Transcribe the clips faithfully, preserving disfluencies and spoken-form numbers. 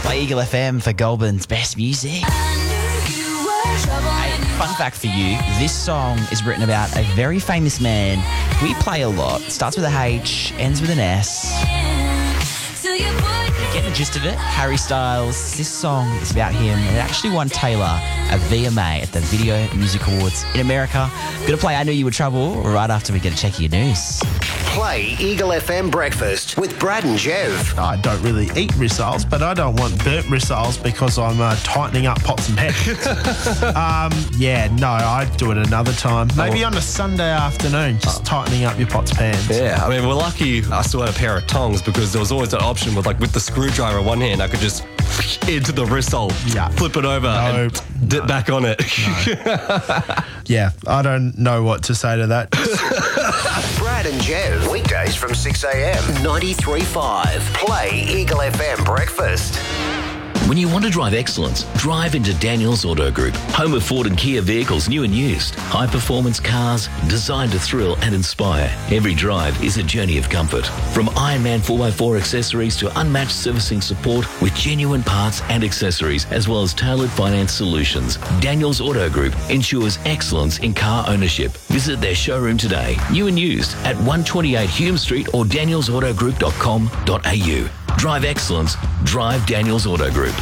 Play Eagle F M for Goulburn's best music. Hey, fun fact for you, this song is written about a very famous man who we play a lot. It starts with a H, ends with an S. Get the gist of it? Harry Styles. This song is about him. It actually won Taylor a V M A at the Video Music Awards in America. Gonna play I Knew You Were Trouble right after we get a check of your news. Play Eagle F M Breakfast with Brad and Jev. I don't really eat rissoles, but I don't want burnt rissoles because I'm uh, tightening up pots and pans. um, yeah, no, I'd do it another time. Maybe on a Sunday afternoon, just tightening up your pots and pans. Yeah, I mean, we're lucky I still had a pair of tongs because there was always that option with, like, with the screwdriver in one hand, I could just into the rissole, Yeah. flip it over, No, and dip no. back on it. Yeah, I don't know what to say to that. Brad and Jev, weekdays from six a.m. ninety-three point five. Play Eagle F M Breakfast. When you want to drive excellence, drive into Daniels Auto Group. Home of Ford and Kia vehicles, new and used. High-performance cars designed to thrill and inspire. Every drive is a journey of comfort. From Ironman four by four accessories to unmatched servicing support with genuine parts and accessories, as well as tailored finance solutions. Daniels Auto Group ensures excellence in car ownership. Visit their showroom today, new and used, at one twenty-eight Hume Street or daniels auto group dot com dot a u. Drive excellence. Drive Daniels Auto Group.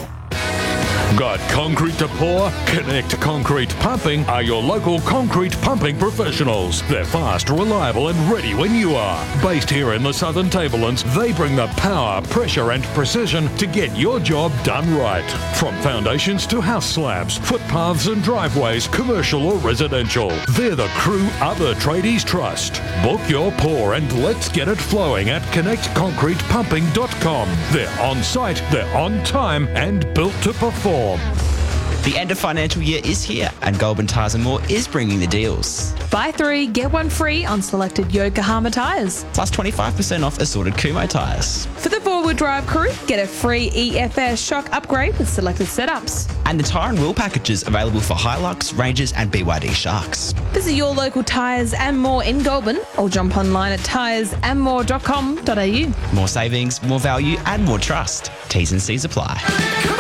Got concrete to pour? Connect Concrete Pumping are your local concrete pumping professionals. They're fast, reliable and ready when you are. Based here in the Southern Tablelands, they bring the power, pressure and precision to get your job done right. From foundations to house slabs, footpaths and driveways, commercial or residential. They're the crew other tradies trust. Book your pour and let's get it flowing at connect concrete pumping dot com. They're on site, they're on time and built to perform. The end of financial year is here and Goulburn Tyres and More is bringing the deals. Buy three, get one free on selected Yokohama tyres. Plus twenty-five percent off assorted Kumho tyres. For the four-wheel drive crew, get a free E F S shock upgrade with selected setups. And the tyre and wheel packages available for Hilux, Rangers and B Y D Sharks. Visit your local Tyres and More in Goulburn or jump online at tyres and more dot com dot a u. More savings, more value and more trust. T's and C's apply.